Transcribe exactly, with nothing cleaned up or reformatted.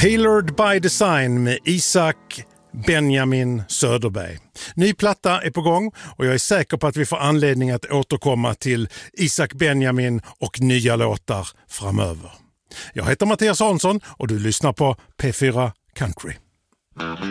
Tailored by Design med Isak Benjamin Söderberg. Ny platta är på gång och jag är säker på att vi får anledning att återkomma till Isak Benjamin och nya låtar framöver. Jag heter Mattias Hansson och du lyssnar på P fyra Country.